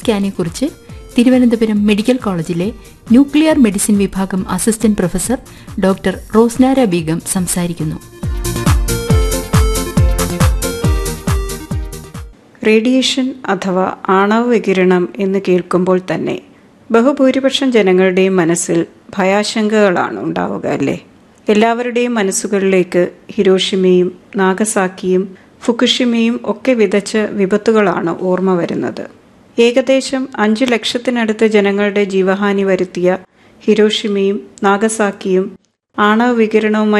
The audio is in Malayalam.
സ്കാനെക്കുറിച്ച് തിരുവനന്തപുരം മെഡിക്കൽ കോളേജിലെ ന്യൂക്ലിയർ മെഡിസിൻ വിഭാഗം assistant professor doctor Rosnara Begum സംസാരിക്കുന്നു. റേഡിയേഷൻ അഥവാ ആണവ വികിരണം എന്ന് കേൾക്കുമ്പോൾ തന്നെ ബഹുഭൂരിപക്ഷം ജനങ്ങളുടെയും മനസ്സിൽ ഭയാശങ്കകളാണ് ഉണ്ടാവുക അല്ലേ? എല്ലാവരുടെയും മനസ്സുകളിലേക്ക് ഹിരോഷിമയും നാഗസാക്കിയും ഫുകുഷിമയും ഒക്കെ വിതച്ച വിപത്തുകളാണ് ഓർമ്മ വരുന്നത്. ഏകദേശം 5 ലക്ഷത്തിനടുത്ത് ജനങ്ങളുടെ ജീവഹാനി വരുത്തിയ ഹിരോഷിമയും നാഗസാക്കിയും ആണവ വികിരണവുമായി